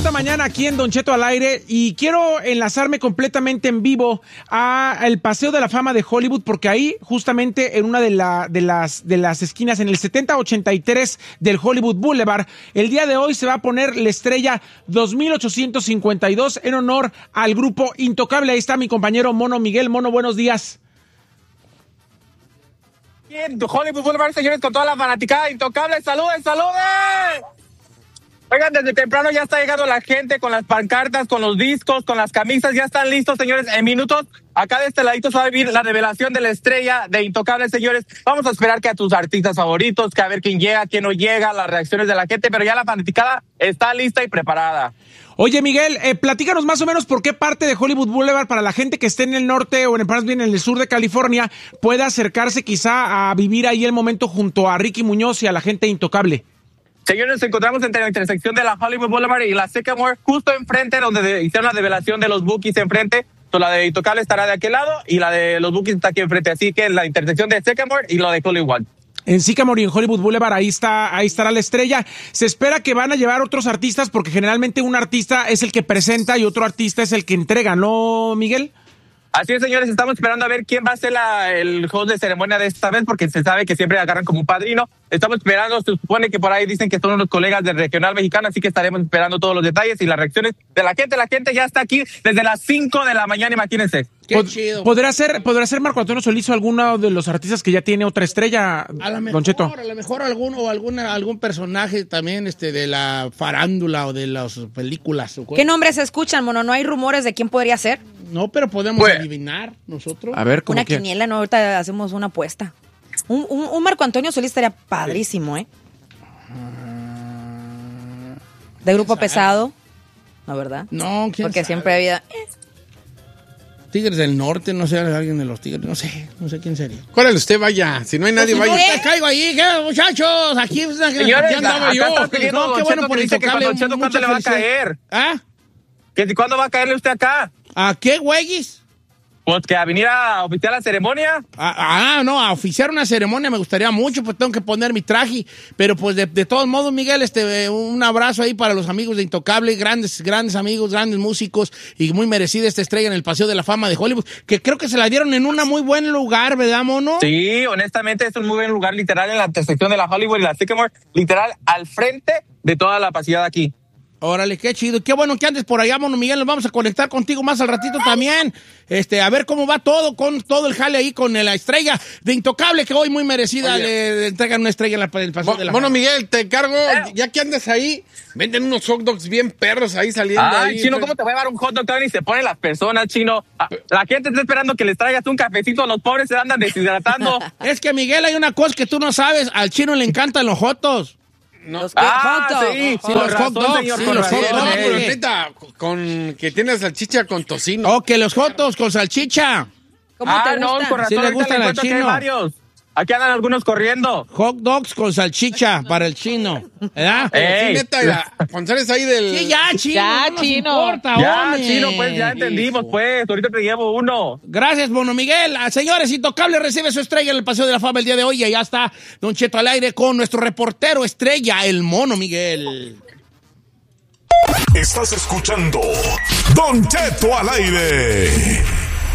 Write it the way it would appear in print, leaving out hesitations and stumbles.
segunda mañana aquí en Don Cheto al aire y quiero enlazarme completamente en vivo al Paseo de la Fama de Hollywood porque ahí justamente en una de las esquinas, en el 7083 del Hollywood Boulevard, el día de hoy se va a poner la estrella 2852 en honor al grupo Intocable. Ahí está mi compañero Mono Miguel. Mono, buenos días. Bien, Hollywood Boulevard, señores, con toda la fanaticada Intocable. ¡Saluden, saluden! Oigan, desde temprano ya está llegando la gente con las pancartas, con los discos, con las camisas. Ya están listos, señores. En minutos, acá de este ladito se va a vivir la revelación de la estrella de Intocable, señores. Vamos a esperar que a tus artistas favoritos, que a ver quién llega, quién no llega, las reacciones de la gente, pero ya la fanaticada está lista y preparada. Oye, Miguel, platícanos más o menos por qué parte de Hollywood Boulevard, para la gente que esté en el norte o más bien en el sur de California, puede acercarse quizá a vivir ahí el momento junto a Ricky Muñoz y a la gente Intocable. Señores, nos encontramos entre la intersección de la Hollywood Boulevard y la Sycamore, justo enfrente, donde hicieron la revelación de los Bookies enfrente. La de Intocable estará de aquel lado y la de los Bookies está aquí enfrente. Así que la intersección de Sycamore y la de Hollywood. En Sycamore y en Hollywood Boulevard, ahí estará la estrella. Se espera que van a llevar otros artistas porque generalmente un artista es el que presenta y otro artista es el que entrega, ¿no, Miguel? Así es, señores, estamos esperando a ver quién va a ser el host de ceremonia de esta vez, porque se sabe que siempre agarran como un padrino. Estamos esperando, se supone que por ahí dicen que son unos colegas del regional mexicano, así que estaremos esperando todos los detalles y las reacciones de la gente. La gente ya está aquí desde las 5 de la mañana, imagínense. Qué chido. ¿Podrá ser Marco Antonio Solís o alguno de los artistas que ya tiene otra estrella, Don Cheto? A lo mejor algún personaje también de la farándula o de las películas. ¿Qué nombres se escuchan, Mono? ¿No hay rumores de quién podría ser? No, pero podemos adivinar nosotros. A ver, ¿cómo una quién? quiniela, no, ahorita hacemos una apuesta. Un Marco Antonio Solís estaría padrísimo, ¿eh? De grupo pesado, ¿no, verdad? No, ¿quién Porque sabe? siempre había... Tigres del Norte, no sé, alguien de los Tigres, no sé quién sería. Córale, usted vaya, si no hay nadie, vaya. Te caigo ahí, ¿qué, muchachos? Aquí Señores, andaba acá yo. está pidiendo Qué Don bueno Cheto por que dice que Intocable. Don Cheto, ¿cuándo le va a caer? ¿Ah? ¿Cuándo va a caerle usted acá? ¿A qué, güeyes? Pues que a venir a oficiar la ceremonia. No, a oficiar una ceremonia me gustaría mucho, pues tengo que poner mi traje. Pero pues de todos modos, Miguel, un abrazo ahí para los amigos de Intocable, grandes amigos, grandes músicos y muy merecida esta estrella en el Paseo de la Fama de Hollywood, que creo que se la dieron en un muy buen lugar, ¿verdad, Mono? Sí, honestamente es un muy buen lugar, literal, en la intersección de la Hollywood y la Sycamore, literal, al frente de toda la pasilada aquí. Órale, qué chido. Qué bueno que andes por allá, Mono Miguel. Nos vamos a conectar contigo más al ratito también. A ver cómo va todo, con todo el jale ahí con la estrella de Intocable, que hoy muy merecida le entregan una estrella en el Paseo de la Mono Fama. Miguel, te encargo, ya que andas ahí, venden unos hot dogs bien perros ahí saliendo. Ay, Chino, ¿cómo te voy a dar un hot dog? Todavía ni se ponen las personas, Chino. La gente está esperando que les traigas un cafecito. Los pobres se andan deshidratando. Es que, Miguel, hay una cosa que tú no sabes. Al Chino le encantan los jotos. No. Hot dogs. Sí, Sí, con los hot razón, dogs, señor, sí, con los hot razón, dogs. Pero neta, con que tienes salchicha con tocino. Oh, que los jotos con salchicha. ¿Cómo te no, gusta? con razón. Sí le ahorita gustan al encuentro que hay Chino. varios. Aquí andan algunos corriendo. Hot dogs con salchicha para el Chino. ¿Verdad? Pero sí, Ey. neta, González ahí del... Sí, ya, Chino. Ya, no nos Chino. importa, Ya, hombre. Chino, pues ya entendimos, pues. Ahorita te llevo uno. Gracias, Mono Miguel. Señores, Intocable recibe su estrella en el Paseo de la Fama el día de hoy y allá está Don Cheto al aire con nuestro reportero estrella, el Mono Miguel. Estás escuchando Don Cheto al aire.